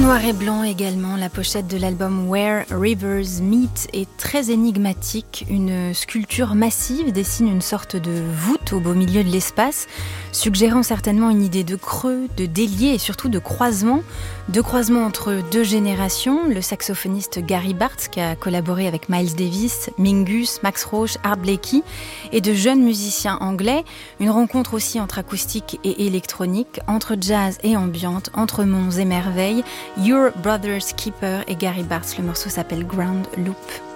noir et blanc également, la pochette de l'album Where Rivers Meet est très énigmatique. Une sculpture massive dessine une sorte de voûte au beau milieu de l'espace, suggérant certainement une idée de creux, de délié et surtout de croisement. De croisement entre deux générations, le saxophoniste Gary Bartz qui a collaboré avec Miles Davis, Mingus, Max Roach, Art Blakey et de jeunes musiciens anglais. Une rencontre aussi entre acoustique et électronique, entre jazz et ambiante, entre monts et merveilles. Your Brother's Keeper et Gary Bartz, le morceau s'appelle Ground Loop.